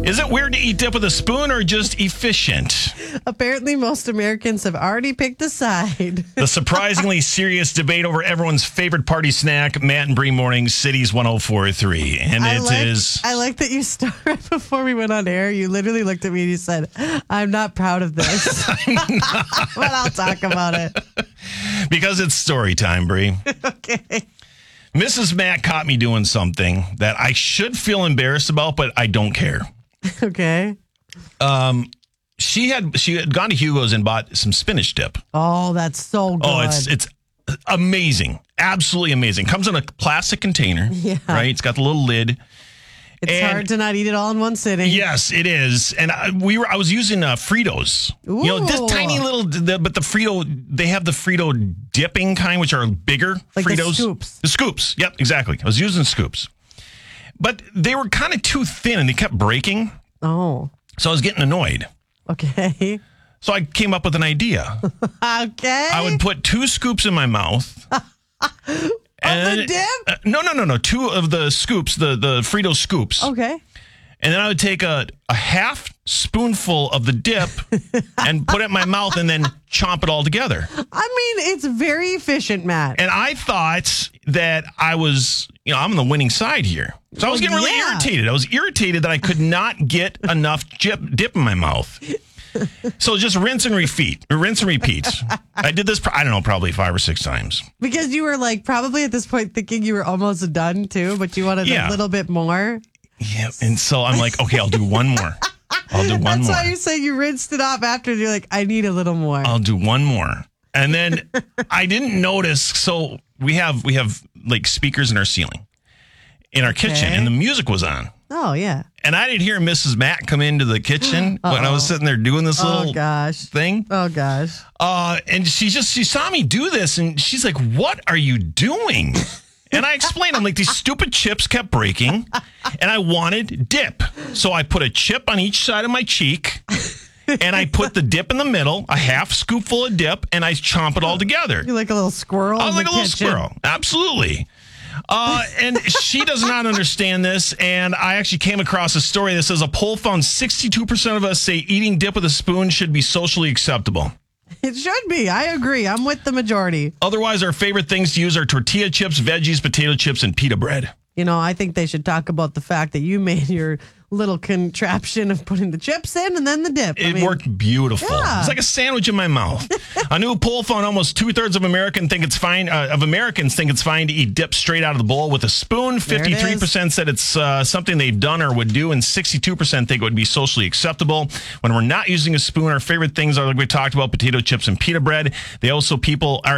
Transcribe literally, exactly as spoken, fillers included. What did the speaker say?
Is it weird to eat dip with a spoon or just efficient? Apparently, most Americans have already picked a side. The surprisingly serious debate over everyone's favorite party snack, Matt and Bree Mornings, Cities one oh four point three. And I it like, is... I like that you started right before we went on air. You literally looked at me and you said, I'm not proud of this. But I'll talk about it. Because it's story time, Bree. Okay. Missus Matt caught me doing something that I should feel embarrassed about, but I don't care. Okay. Um, she had she had gone to Hugo's and bought some spinach dip. Oh, that's so good. Oh, it's it's amazing, absolutely amazing. Comes in a plastic container, Yeah. right? It's got the little lid. It's and hard to not eat it all in one sitting. Yes, it is. And I, we were I was using uh, Fritos. Ooh. You know, this tiny little, the, but the Frito, they have the Frito dipping kind, which are bigger Like the Fritos. scoops. The scoops. Yep, exactly. I was using scoops. But they were kind of too thin and they kept breaking. Oh, So I was getting annoyed. okay. So I came up with an idea. Okay. I would put two scoops in my mouth. the dip? Uh, no, no, no, no. Two of the scoops, the, the Frito scoops. Okay. And then I would take a, a half spoonful of the dip and put it in my mouth and then chomp it all together. I mean, it's very efficient, Matt. And I thought that I was, you know, I'm on the winning side here. So I was getting really Yeah. irritated. I was irritated that I could not get enough dip, dip in my mouth. So just rinse and repeat. Rinse and repeat. I did this, I don't know, probably five or six times. Because you were like probably at this point thinking you were almost done too, but you wanted Yeah. a little bit more. Yeah. And so I'm like, okay, I'll do one more. I'll do one That's more. why you say you rinsed it off after. And you're like, I need a little more. I'll do one more. And then I didn't notice. So we have we have like speakers in our ceiling in our kitchen, Okay. and the music was on. Oh, yeah. And I didn't hear Missus Matt come into the kitchen when I was sitting there doing this Oh, little gosh. thing. Oh, gosh. Uh, and she just she saw me do this, and she's like, "What are you doing?" And I explained, I'm like, these stupid chips kept breaking, and I wanted dip. So I put a chip on each side of my cheek, and I put the dip in the middle, a half scoopful of dip, and I chomp it all together. You're like a little squirrel. I was in like the a little kitchen. squirrel. Absolutely. Uh, and she does not understand this. And I actually came across a story that says a poll found sixty-two percent of us say eating dip with a spoon should be socially acceptable. It should be. I agree. I'm with the majority. Otherwise, our favorite things to use are tortilla chips, veggies, potato chips, and pita bread. You know, I think they should talk about the fact that you made your little contraption of putting the chips in and then the dip. I It mean, worked beautiful. Yeah. It's like a sandwich in my mouth. A new poll found almost two thirds of American think it's fine. Uh, of Americans think it's fine to eat dip straight out of the bowl with a spoon. There it Fifty-three percent said it's uh, something they've done or would do, and sixty-two percent think it would be socially acceptable. When we're not using a spoon, our favorite things are, like we talked about, potato chips and pita bread. They also people are.